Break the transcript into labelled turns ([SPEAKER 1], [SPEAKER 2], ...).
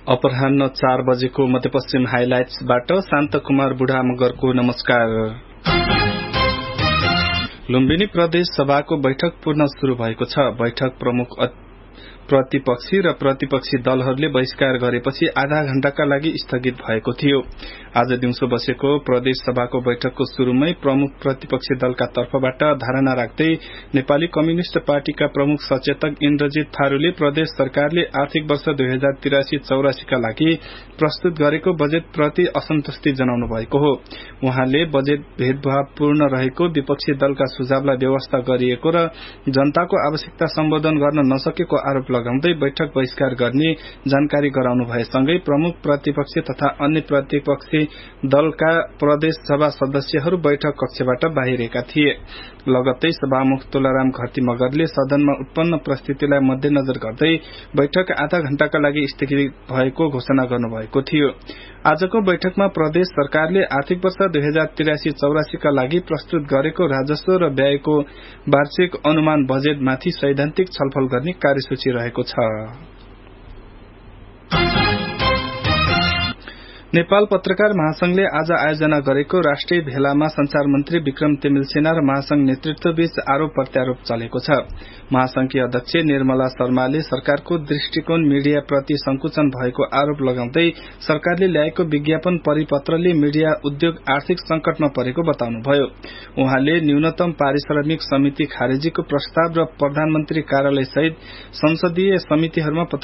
[SPEAKER 1] अपराह्न 4 बजेको मध्यपश्चिम हाइलाइट्सबाट शान्त कुमार बुढा मगरको नमस्कार। लुम्बिनी प्रदेश सभाको बैठक पुनः शुरू भएको छ। बैठक प्रमुख प्रतिपक्षी र प्रतिपक्षी दलहरूले बहिष्कार गरेपछि आधा घण्टाका लागि स्थगित भएको थियो। आज दिउँसो बसेको प्रदेश सभाको बैठकको शुरूमै प्रमुख प्रतिपक्षी दलका तर्फबाट धारणा राख्दै नेपाली कम्युनिष्ट पार्टीका प्रमुख सचेतक इन्द्रजित थारूले प्रदेश सरकारले आर्थिक वर्ष 2083-84 का लागि प्रस्तुत गरेको बजेट प्रति असन्तुष्टि जनाउनु भएको हो। उहाँले बजेट भेदभावपूर्ण रहेको, विपक्षी दलका सुझावलाई व्यवस्था गरिएको र जनताको आवश्यकता सम्बोधन गर्न नसकेको आरोप लगाउँदै बैठक बहिष्कार गर्ने जानकारी गराउनु भएसँगै प्रमुख प्रतिपक्षी तथा अन्य प्रतिपक्षी दलका प्रदेश सभा सदस्यहरू बैठक कक्षबाट बाहिरेका थिए। लगत्तै सभामुख तुलाराम घरती मगरले सदनमा उत्पन्न परिस्थितिलाई मध्यनजर गर्दै बैठक आधा घण्टाका लागि स्थगित भएको घोषणा गर्नुभएको थियो। आजको बैठकमा प्रदेश सरकारले आर्थिक वर्ष 2083-84 का लागि प्रस्तुत गरेको राजस्व र व्ययको वार्षिक अनुमान बजेटमाथि सैद्धान्तिक छलफल गर्ने कार्यसूची रहेको छ। नेपाल पत्रकार महासंघले आज आयोजना गरेको राष्ट्रिय भेलामा संचार मन्त्री विक्रम तेमिलसेना र महासंघ नेतृत्वबीच आरोप प्रत्यारोप चलेको छ। महासंघकी अध्यक्ष निर्मला शर्माले सरकारको दृष्टिकोण मीडियाप्रति संकुचन भएको आरोप लगाउँदै सरकारले ल्याएको विज्ञापन परिपत्रले मीडिया उद्योग आर्थिक संकटमा परेको बताउनुभयो। उहाँले न्यूनतम पारिश्रमिक समिति खारेजीको प्रस्ताव र प्रधानमन्त्री कार्यालय सहित संसदीय समितिहरूमा